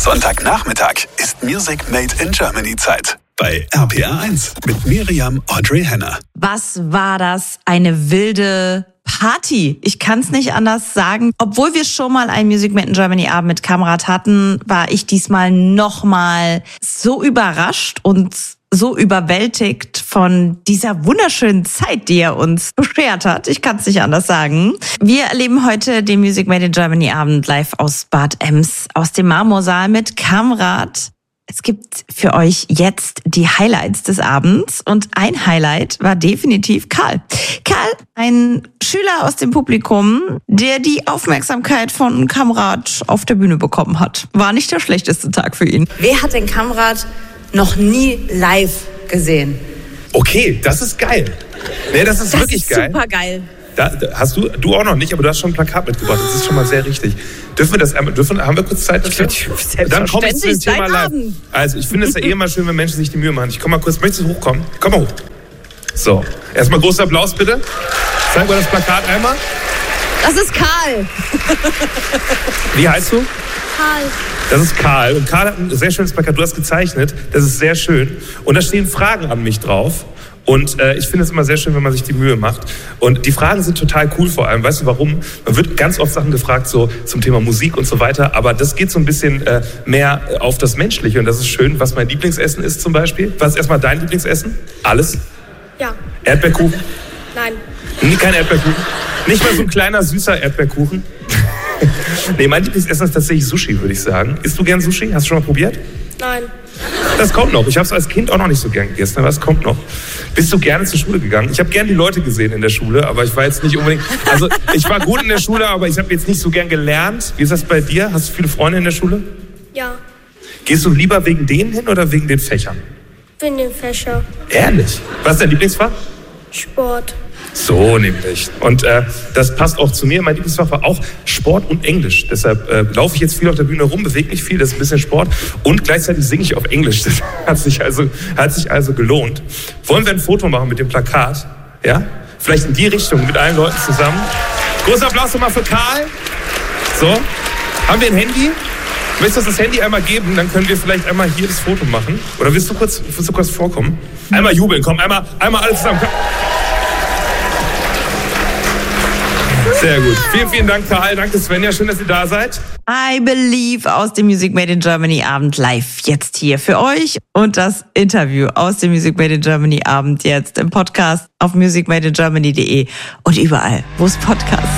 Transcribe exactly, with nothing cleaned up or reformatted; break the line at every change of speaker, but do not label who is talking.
Sonntagnachmittag ist Music Made in Germany Zeit. Bei R P R eins mit Miriam Audrey Henner.
Was war das? Eine wilde Party. Ich kann es nicht anders sagen. Obwohl wir schon mal einen Music Made in Germany Abend mit Kamrat hatten, war ich diesmal nochmal so überrascht und so überwältigt von dieser wunderschönen Zeit, die er uns beschert hat. Ich kann es nicht anders sagen. Wir erleben heute den Music Made in Germany Abend live aus Bad Ems, aus dem Marmorsaal mit Kamrat. Es gibt für euch jetzt die Highlights des Abends und ein Highlight war definitiv Karl. Karl, ein Schüler aus dem Publikum, der die Aufmerksamkeit von Kamrat auf der Bühne bekommen hat. War nicht der schlechteste Tag für ihn.
Wer hat den Kamrat noch nie live gesehen?
Okay, das ist geil. Nee, das ist
das
wirklich
ist
geil.
Super geil.
Da, da hast du, du auch noch nicht, aber du hast schon ein Plakat mitgebracht. Das ist schon mal sehr richtig. Dürfen wir das einmal, dürfen, haben wir kurz Zeit dafür? Dann komme ich zu dem Thema live. Also ich finde es ja eh immer schön, wenn Menschen sich die Mühe machen. Ich komme mal kurz, möchtest du hochkommen? Komm mal hoch. So, erstmal großer Applaus bitte. Zeig mal das Plakat einmal.
Das ist Karl.
Wie heißt du?
Karl.
Das ist Karl. Und Karl hat ein sehr schönes Plakat. Du hast gezeichnet. Das ist sehr schön. Und da stehen Fragen an mich drauf. Und äh, ich finde es immer sehr schön, wenn man sich die Mühe macht. Und die Fragen sind total cool vor allem. Weißt du warum? Man wird ganz oft Sachen gefragt so zum Thema Musik und so weiter. Aber das geht so ein bisschen äh, mehr auf das Menschliche. Und das ist schön, was mein Lieblingsessen ist zum Beispiel. Was ist erstmal dein Lieblingsessen? Alles?
Ja.
Erdbeerkuchen?
Nein.
Nee, kein Erdbeerkuchen? Nicht mal so ein kleiner, süßer Erdbeerkuchen? Nee, mein Lieblingsessen ist tatsächlich Sushi, würde ich sagen. Isst du gern Sushi? Hast du schon mal probiert?
Nein.
Das kommt noch. Ich habe es als Kind auch noch nicht so gern gegessen, aber es kommt noch. Bist du gerne zur Schule gegangen? Ich habe gern die Leute gesehen in der Schule, aber ich war jetzt nicht unbedingt... Also ich war gut in der Schule, aber ich habe jetzt nicht so gern gelernt. Wie ist das bei dir? Hast du viele Freunde in der Schule?
Ja.
Gehst du lieber wegen denen hin oder wegen den Fächern?
Wegen dem Fächer.
Ehrlich? Was ist dein Lieblingsfach?
Sport.
So nämlich. Und äh, das passt auch zu mir. Mein Lieblingsfach war auch Sport und Englisch. Deshalb äh, laufe ich jetzt viel auf der Bühne rum, bewege mich viel, das ist ein bisschen Sport. Und gleichzeitig singe ich auf Englisch. Das hat sich also, hat sich also gelohnt. Wollen wir ein Foto machen mit dem Plakat? Ja? Vielleicht in die Richtung mit allen Leuten zusammen. Großer Applaus nochmal für Karl. So. Haben wir ein Handy? Möchtest du das Handy einmal geben? Dann können wir vielleicht einmal hier das Foto machen. Oder willst du kurz, willst du kurz vorkommen? Einmal jubeln. Komm, einmal, einmal alle zusammen. Komm. Sehr gut. Vielen, vielen Dank, Karl. Danke, Svenja. Schön, dass ihr da seid.
I Believe aus dem Music Made in Germany Abend live jetzt hier für euch. Und das Interview aus dem Music Made in Germany Abend jetzt im Podcast auf music made in germany punkt de und überall, wo es Podcasts